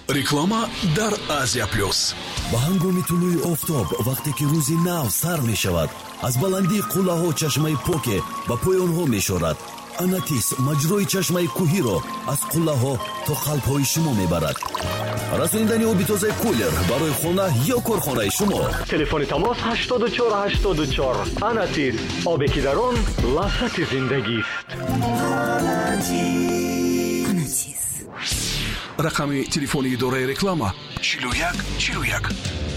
реклама дар Азия плюс. ба ҳангоми тулӯи офтоб вақте ки рӯзи нав сар мешавад, аз баландии қуллаҳо чашмаи поке ба поёнҳо мешорад. Анатис маҷрои чашмаи кӯҳиро аз қуллаҳо то қалбҳои шумо мебарад. расонидани оби тозаи кулер барои хона ё корхонаи шумо. телефони тамос 8484. Анатис, обе ки дар он лаззати зиндагист. рақами телефони идораи реклама 41 41.